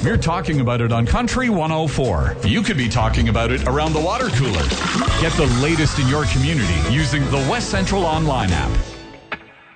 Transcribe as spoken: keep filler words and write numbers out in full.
We're talking about it on Country one oh four. You could be talking about it around the water cooler. Get the latest in your community using the West Central Online app.